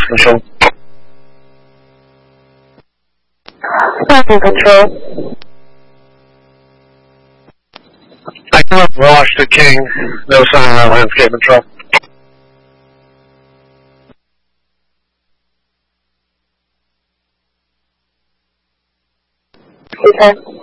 control. Falcon control. I can wash the king. No sign of landscape control. Okay.